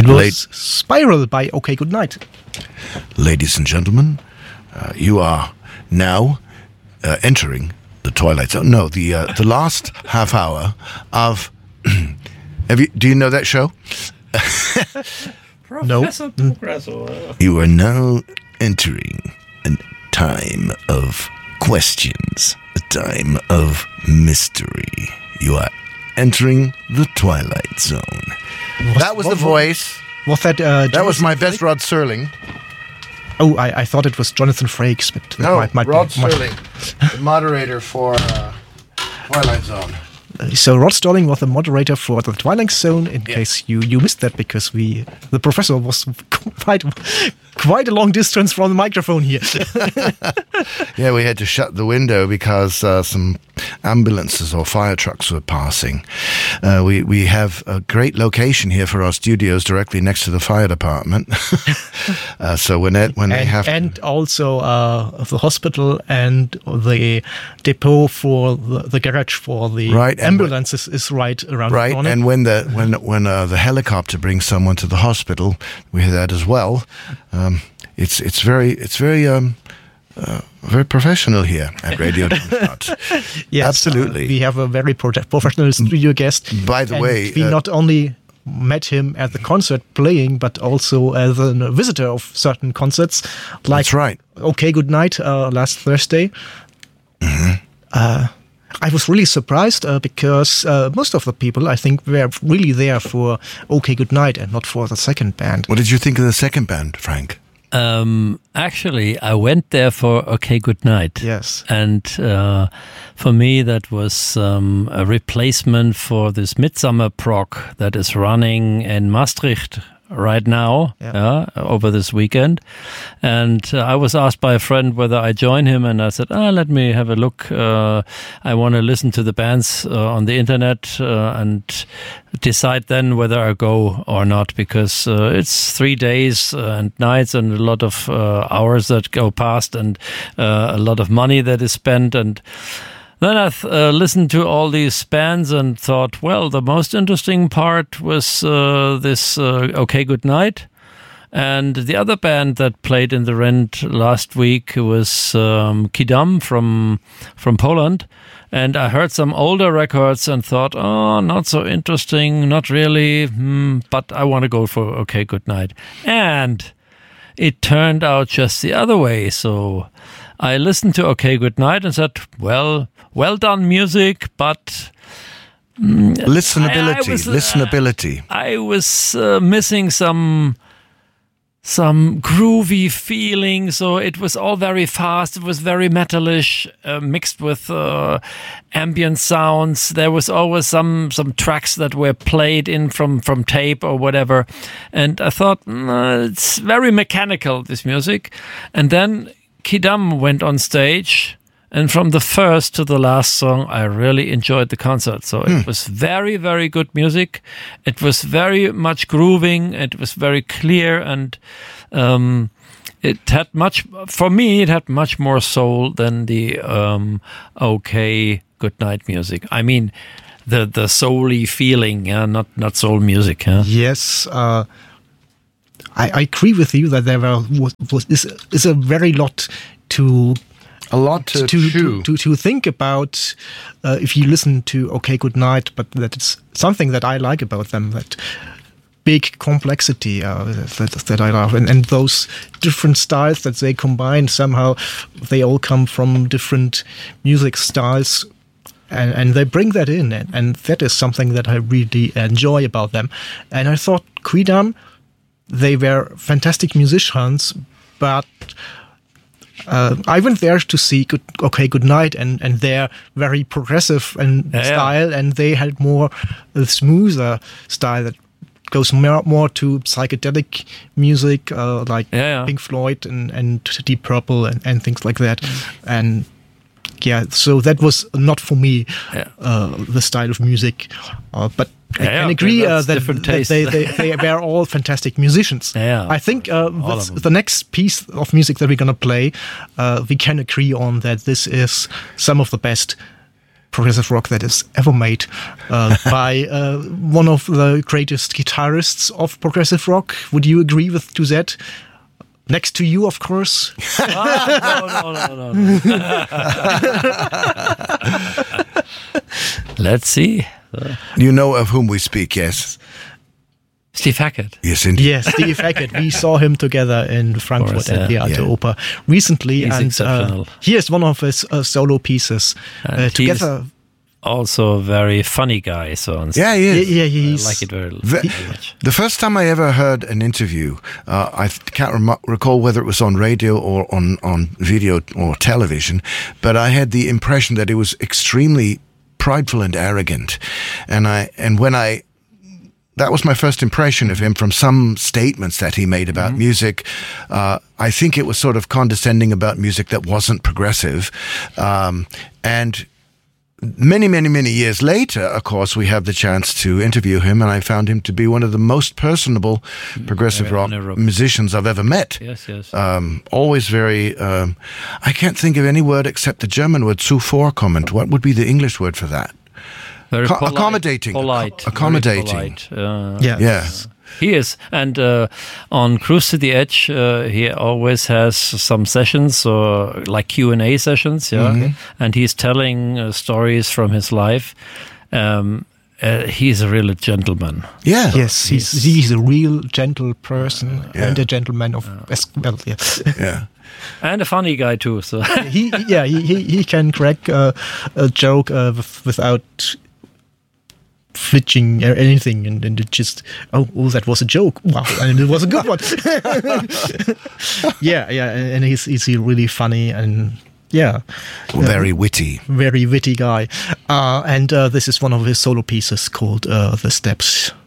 That was Spiral by OK Goodnight. Ladies and gentlemen, you are now entering the Twilight Zone. No, the last half hour of... do you know that show? Professor Progresso. You are now entering a time of questions, a time of mystery. You are entering the Twilight Zone. That was the voice. Was that? That was my best Rod Serling. Oh, I thought it was Jonathan Frakes, but no, might Rod be, Serling, the moderator for Twilight Zone. So Rod Serling was the moderator for the Twilight Zone. In case you missed that, because the professor was quite a long distance from the microphone here. Yeah, we had to shut the window because some ambulances or fire trucks were passing. We have a great location here for our studios, directly next to the fire department. So when they have also the hospital and the depot for the garage for the ambulances is right around the corner. And when the helicopter brings someone to the hospital, we have that as well. It's very professional here at Radio Darmstadt. Yes, absolutely. We have a very professional studio guest. By the way, we not only met him at the concert playing, but also as a visitor of certain concerts. Like that's right. OK Goodnight last Thursday. Mm-hmm. I was really surprised because most of the people, I think, were really there for OK Goodnight and not for the second band. What did you think of the second band, Frank? Actually, I went there for OK Goodnight. Yes. And for me, that was a replacement for this Midsummer Prog that is running in Maastricht right now, over this weekend. And I was asked by a friend whether I join him, and I said, let me have a look. I want to listen to the bands on the internet and decide then whether I go or not, because it's 3 days and nights and a lot of hours that go past and a lot of money that is spent. And then I listened to all these bands and thought, well, the most interesting part was this OK Goodnight. And the other band that played in the Rent last week was Kidam from Poland. And I heard some older records and thought, not so interesting, not really, but I want to go for OK Goodnight. And it turned out just the other way. So I listened to OK Goodnight and said, well done music, but listenability. I was missing some groovy feeling, so it was all very fast. It was very metalish, mixed with ambient sounds. There was always some tracks that were played in from tape or whatever, and I thought it's very mechanical, this music. And then Kidam went on stage, and from the first to the last song, I really enjoyed the concert. So it was very, very good music. It was very much grooving. It was very clear, and it had it had much more soul than the OK Goodnight music. I mean, the soul-y feeling, not soul music. Yes. I agree with you that there is a very lot to think about if you listen to OK Goodnight, but that's something that I like about them, that big complexity that I love, and those different styles that they combine. Somehow they all come from different music styles, and they bring that in, and that is something that I really enjoy about them. And I thought Quidam, they were fantastic musicians, but I went there to see OK Goodnight, and they're very progressive style, and they had more smoother style that goes more to psychedelic music, like Pink Floyd and Deep Purple and things like that. And so that was not for me the style of music, but I can agree that they were all fantastic musicians. I think the next piece of music that we're going to play, we can agree on that this is some of the best progressive rock that is ever made by one of the greatest guitarists of progressive rock. Would you agree to that? Next to you, of course. No. Let's see. You know of whom we speak, yes? Steve Hackett. Yes, indeed. Yes, Steve Hackett. We saw him together in Frankfurt at the Alte Oper recently. He's and exceptional. Here's one of his solo pieces. Together. Also a very funny guy. So on Yeah, he is. Yeah, I like it very much. The first time I ever heard an interview, I can't recall whether it was on radio or on video or television, but I had the impression that he was extremely prideful and arrogant. That was my first impression of him from some statements that he made about music. I think it was sort of condescending about music that wasn't progressive. And many years later, of course, we have the chance to interview him, and I found him to be one of the most personable progressive rock musicians I've ever met. Yes. Always very, I can't think of any word except the German word zuvorkommend. What would be the English word for that? Very accommodating. Accommodating. Yes. He is. And on Cruise to the Edge, he always has some sessions or like Q&A sessions. And he's telling stories from his life. He's a real gentleman. Yeah. Yes, he's a real gentle person and a gentleman as well. Yes. Yeah. And a funny guy too. So he can crack a joke without flinching or anything, and it just that was a joke. Wow, and it was a good one. and he's really funny and very witty guy. And this is one of his solo pieces called "The Steps."